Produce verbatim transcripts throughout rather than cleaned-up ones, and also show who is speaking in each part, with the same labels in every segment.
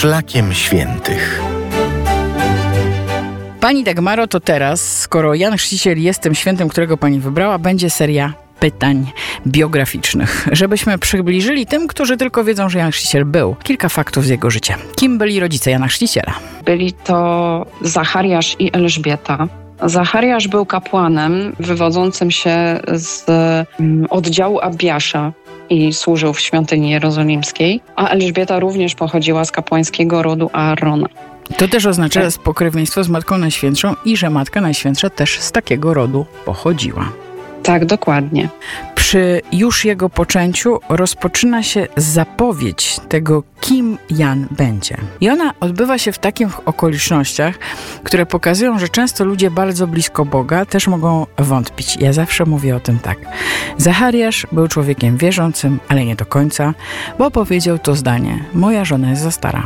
Speaker 1: Szlakiem Świętych.
Speaker 2: Pani Dagmaro, to teraz, skoro Jan Chrzciciel jest tym świętym, którego pani wybrała, będzie seria pytań biograficznych, żebyśmy przybliżyli tym, którzy tylko wiedzą, że Jan Chrzciciel był. Kilka faktów z jego życia. Kim byli rodzice Jana Chrzciciela?
Speaker 3: Byli to Zachariasz i Elżbieta. Zachariasz był kapłanem wywodzącym się z oddziału Abiasza i służył w świątyni jerozolimskiej, a Elżbieta również pochodziła z kapłańskiego rodu Aarona.
Speaker 2: To też oznacza spokrewieństwo z Matką Najświętszą i że Matka Najświętsza też z takiego rodu pochodziła.
Speaker 3: Tak, dokładnie.
Speaker 2: Przy już jego poczęciu rozpoczyna się zapowiedź tego, kim Jan będzie. I ona odbywa się w takich okolicznościach, które pokazują, że często ludzie bardzo blisko Boga też mogą wątpić. Ja zawsze mówię o tym tak. Zachariasz był człowiekiem wierzącym, ale nie do końca, bo powiedział to zdanie: moja żona jest za stara.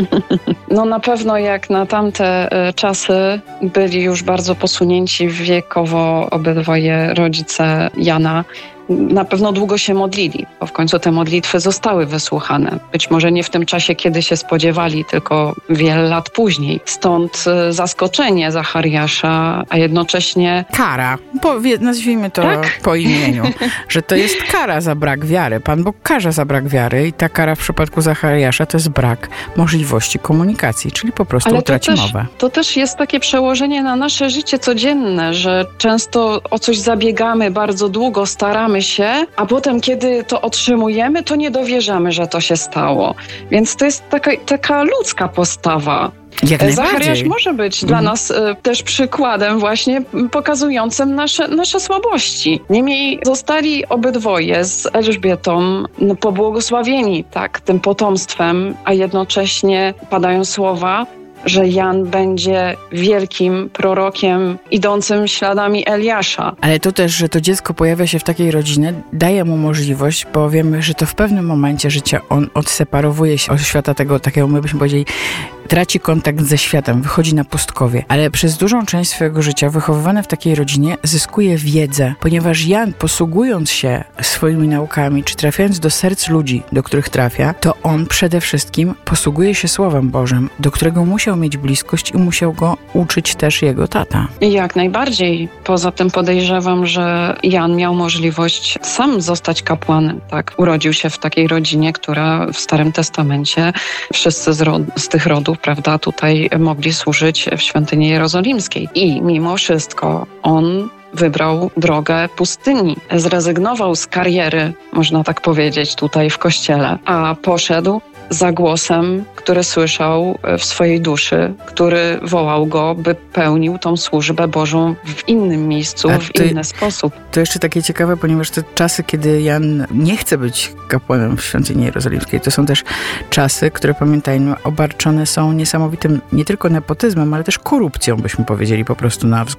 Speaker 3: No na pewno jak na tamte y, czasy byli już bardzo posunięci wiekowo obydwoje rodzice Jana. Na pewno długo się modlili, bo w końcu te modlitwy zostały wysłuchane. Być może nie w tym czasie, kiedy się spodziewali, tylko wiele lat później. Stąd zaskoczenie Zachariasza, a jednocześnie...
Speaker 2: Kara. Powie, nazwijmy to tak? po imieniu. Że to jest kara za brak wiary. Pan Bóg karze za brak wiary i ta kara w przypadku Zachariasza to jest brak możliwości komunikacji, czyli po prostu
Speaker 3: Ale
Speaker 2: utraci
Speaker 3: to też,
Speaker 2: mowę.
Speaker 3: To też jest takie przełożenie na nasze życie codzienne, że często o coś zabiegamy bardzo długo, staramy się, a potem, kiedy to otrzymujemy, to nie dowierzamy, że to się stało. Więc to jest taka, taka ludzka postawa.
Speaker 2: Jak
Speaker 3: Zachariasz może być dla nas y, też przykładem właśnie pokazującym nasze, nasze słabości. Niemniej zostali obydwoje z Elżbietą no, pobłogosławieni tak, tym potomstwem, a jednocześnie padają słowa, że Jan będzie wielkim prorokiem idącym śladami Eliasza.
Speaker 2: Ale to też, że to dziecko pojawia się w takiej rodzinie, daje mu możliwość, bo wiemy, że to w pewnym momencie życia on odseparowuje się od świata tego, takiego my byśmy powiedzieli, traci kontakt ze światem, wychodzi na pustkowie, ale przez dużą część swojego życia wychowywany w takiej rodzinie zyskuje wiedzę, ponieważ Jan, posługując się swoimi naukami, czy trafiając do serc ludzi, do których trafia, to on przede wszystkim posługuje się Słowem Bożym, do którego musiał mieć bliskość i musiał go uczyć też jego tata.
Speaker 3: Jak najbardziej. Poza tym podejrzewam, że Jan miał możliwość sam zostać kapłanem. Tak? Urodził się w takiej rodzinie, która w Starym Testamencie wszyscy z, rod- z tych rodów, prawda, tutaj mogli służyć w świątyni jerozolimskiej. I mimo wszystko on wybrał drogę pustyni. Zrezygnował z kariery, można tak powiedzieć, tutaj w kościele, a poszedł za głosem, który słyszał w swojej duszy, który wołał go, by pełnił tą służbę Bożą w innym miejscu, w inny sposób.
Speaker 2: To jeszcze takie ciekawe, ponieważ te czasy, kiedy Jan nie chce być kapłanem w świątyni jerozolimskiej, to są też czasy, które, pamiętajmy, obarczone są niesamowitym nie tylko nepotyzmem, ale też korupcją, byśmy powiedzieli po prostu na